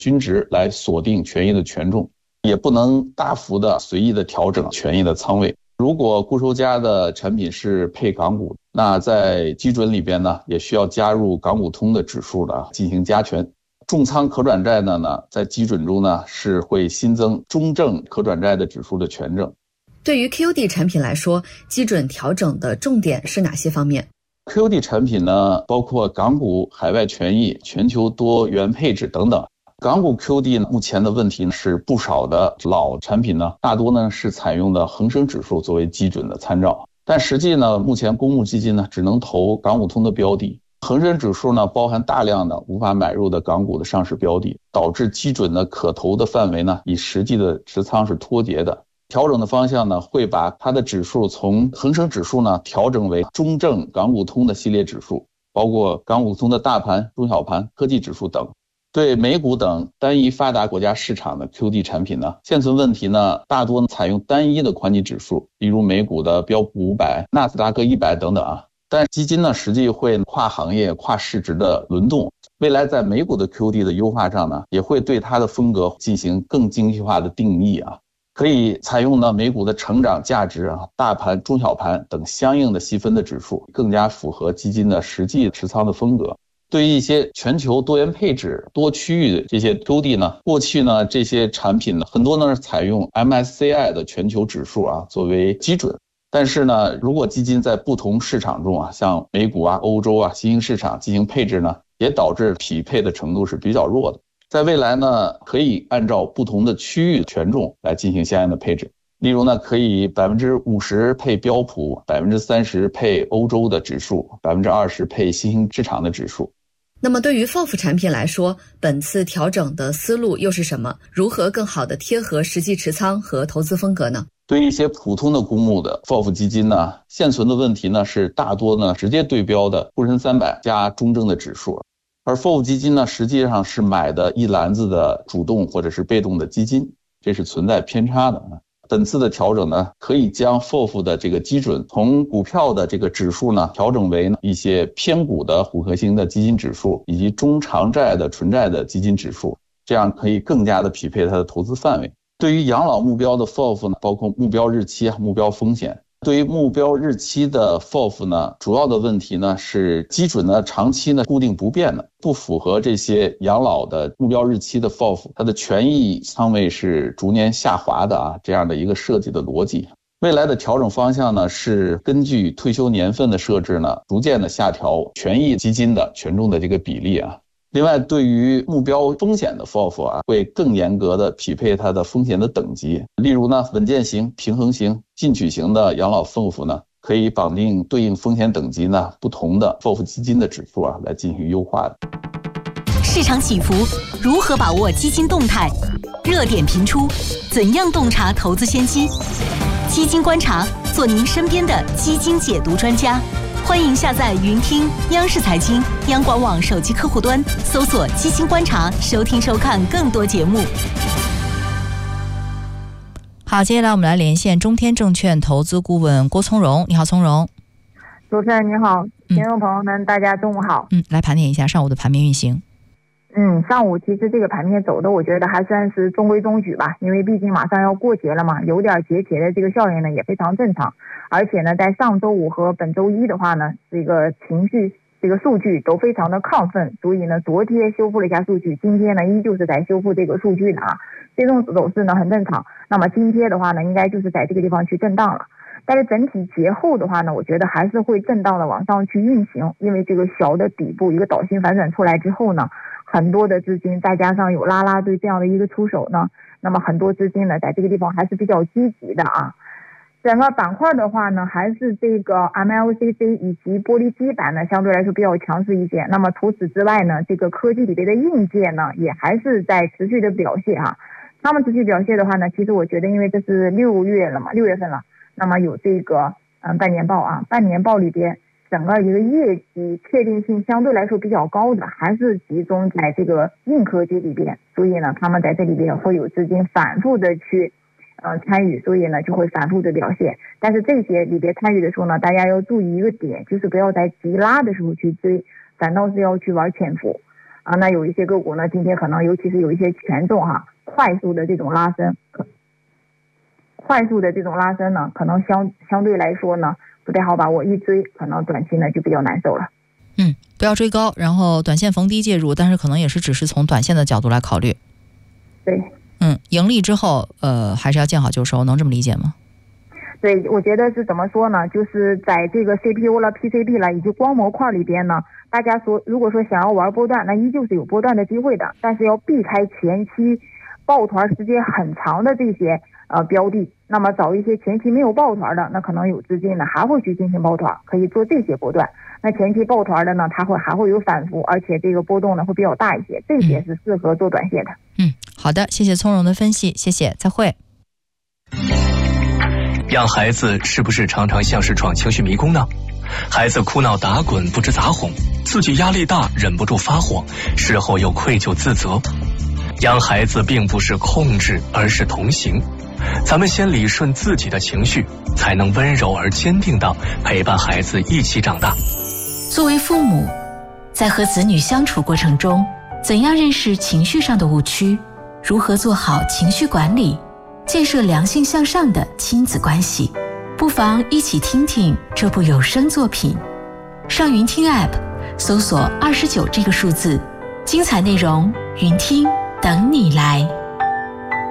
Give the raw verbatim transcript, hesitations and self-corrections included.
均值来锁定权益的权重，也不能大幅的随意的调整权益的仓位。如果固收加的产品是配港股，那在基准里边呢，也需要加入港股通的指数的进行加权。重仓可转债的呢，在基准中呢是会新增中证可转债的指数的权重。 对于 Q D 产品来说，基准调整的重点是哪些方面？ Q D 产品呢，包括港股、海外权益、全球多元配置等等。港股 Q D 呢，目前的问题呢是不少的老产品呢，大多呢是采用的恒生指数作为基准的参照，但实际呢，目前公募基金呢只能投港股通的标的。恒生指数呢，包含大量的无法买入的港股的上市标的，导致基准的可投的范围呢，与实际的持仓是脱节的。调整的方向呢，会把它的指数从恒生指数呢调整为中证港股通的系列指数，包括港股通的大盘、中小盘、科技指数等。对美股等单一发达国家市场的 Q D 产品呢，现存问题呢，大多采用单一的宽基指数，例如美股的标普五百、纳斯达克一百等等啊。但基金呢，实际会跨行业、跨市值的轮动。未来在美股的 Q D 的优化上呢，也会对它的风格进行更精细化的定义啊。可以采用呢美股的成长、价值啊、大盘、中小盘等相应的细分的指数，更加符合基金的实际持仓的风格。对于一些全球多元配置、多区域的这些 Q D 呢，过去呢这些产品呢，很多呢是采用 M S C I 的全球指数啊作为基准。但是呢，如果基金在不同市场中啊，像美股啊、欧洲啊、新兴市场进行配置呢，也导致匹配的程度是比较弱的。在未来呢，可以按照不同的区域权重来进行相应的配置。例如呢，可以 百分之五十 配标普， 百分之三十 配欧洲的指数， 百分之二十 配新兴市场的指数。 那么对于 F O F 产品来说，本次调整的思路又是什么？如何更好地贴合实际持仓和投资风格呢？ 对于一些普通的公募的 F O F 基金呢，现存的问题呢是大多呢直接对标的沪深三百加中证的指数，而 F O F 基金呢实际上是买的一篮子的主动或者是被动的基金，这是存在偏差的。本次的调整呢，可以将 F O F 的这个基准从股票的这个指数呢调整为一些偏股的混合型的基金指数，以及中长债的纯债的基金指数，这样可以更加的匹配它的投资范围。对于养老目标的 F O F 呢，包括目标日期、目标风险。对于目标日期的 F O F 呢，主要的问题呢是基准呢长期呢固定不变的，不符合这些养老的目标日期的 F O F， 它的权益仓位是逐年下滑的啊，这样的一个设计的逻辑。未来的调整方向呢是根据退休年份的设置呢，逐渐的下调权益基金的权重的这个比例啊。另外，对于目标风险的 F O F 啊，会更严格的匹配它的风险的等级。例如呢，稳健型、平衡型、进取型的养老 F O F 呢，可以绑定对应风险等级呢不同的 F O F 基金的指数啊，来进行优化的。 市场起伏，如何把握基金动态？热点频出，怎样洞察投资先机？基金观察，做您身边的基金解读专家。欢迎下载云听央视财经、央广网手机客户端，搜索基金观察，收听收看更多节目。 好，接下来我们来连线中天证券投资顾问郭从容。你好，从容。 主持人你好，听众朋友们、嗯、大家中午好。 嗯，来盘点一下上午的盘面运行。 嗯，上午其实这个盘面走的我觉得还算是中规中矩吧，因为毕竟马上要过节了嘛，有点节节的这个效应呢也非常正常。而且呢，在上周五和本周一的话呢，这个情绪这个数据都非常的亢奋，所以呢，昨天修复了一下数据，今天呢依旧是在修复这个数据的啊，这种走势呢很正常。那么今天的话呢，应该就是在这个地方去震荡了。但是整体节后的话呢，我觉得还是会震荡的往上去运行，因为这个小的底部一个导性反转出来之后呢，很多的资金再加上有拉拉队这样的一个出手呢，那么很多资金呢在这个地方还是比较积极的啊。整个板块的话呢，还是这个 M L C C 以及玻璃基板呢相对来说比较强势一些。那么除此之外呢，这个科技里边的硬件呢也还是在持续的表现啊。他们持续表现的话呢，其实我觉得因为这是六月了嘛，六月份了，那么有这个嗯半年报啊，半年报里边整个一个业绩确定性相对来说比较高的，还是集中在这个硬科技里边，所以呢，他们在这里边会有资金反复的去呃参与，所以呢就会反复的表现。但是这些里边参与的时候呢，大家要注意一个点，就是不要在急拉的时候去追，反倒是要去玩潜伏。 啊，那有一些个股呢，今天可能尤其是有一些权重哈，快速的这种拉升，快速的这种拉升呢，可能相相对来说呢不太好把握，一追可能短期呢就比较难受了。 嗯，不要追高，然后短线逢低介入，但是可能也是只是从短线的角度来考虑。 对， 嗯，盈利之后，呃，还是要见好就收，能这么理解吗？ 对，我觉得是怎么说呢？就是在这个 C P U 了、P C B 了以及光模块里边呢，大家说如果说想要玩波段，那依旧是有波段的机会的，但是要避开前期抱团时间很长的这些呃标的，那么找一些前期没有抱团的，那可能有资金呢还会去进行抱团，可以做这些波段。那前期抱团的呢，它会还会有反复，而且这个波动呢会比较大一些，这些是适合做短线的。 嗯，好的，谢谢从容的分析，谢谢，再会。 养孩子是不是常常像是闯情绪迷宫呢？孩子哭闹打滚不知咋哄，自己压力大忍不住发火，事后又愧疚自责。养孩子并不是控制，而是同行。咱们先理顺自己的情绪，才能温柔而坚定地陪伴孩子一起长大。 作为父母，在和子女相处过程中，怎样认识情绪上的误区，如何做好情绪管理，建设良性向上的亲子关系，不妨一起听听这部有声作品。上云听 App 搜索二十九这个数字，精彩内容云听等你来。